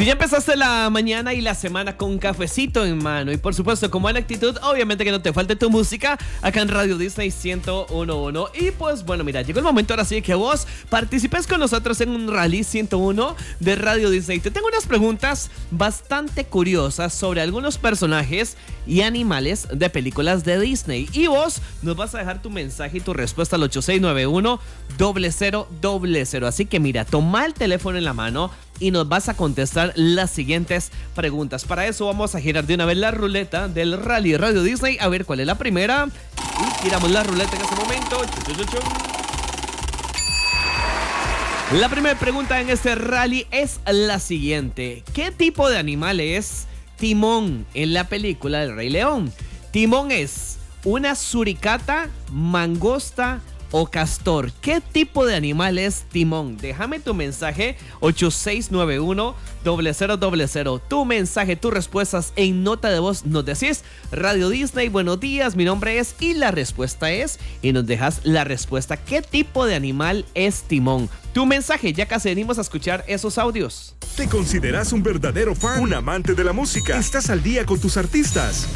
Si ya empezaste la mañana y la semana con un cafecito en mano y por supuesto con buena actitud, obviamente que no te falte tu música acá en Radio Disney 101.1. Y pues bueno, mira, llegó el momento ahora sí de que vos participes con nosotros en un Rally 101 de Radio Disney. Te tengo unas preguntas bastante curiosas sobre algunos personajes y animales de películas de Disney. Y vos nos vas a dejar tu mensaje y tu respuesta al 8691-0000. Así que mira, toma el teléfono en la mano y nos vas a contestar las siguientes preguntas. Para eso vamos a girar de una vez la ruleta del Rally Radio Disney. A ver cuál es la primera. Y giramos la ruleta en este momento. La primera pregunta en este rally es la siguiente. ¿Qué tipo de animal es Timón en la película del Rey León? Timón es una suricata, mangosta o castor. ¿Qué tipo de animal es Timón? Déjame tu mensaje 8691-0000. Tu mensaje, tus respuestas en nota de voz. Nos decís Radio Disney, buenos días, mi nombre es y la respuesta es, y nos dejas la respuesta. ¿Qué tipo de animal es Timón? Tu mensaje, ya casi venimos a escuchar esos audios. ¿Te consideras un verdadero fan? ¿Un amante de la música? ¿Estás al día con tus artistas?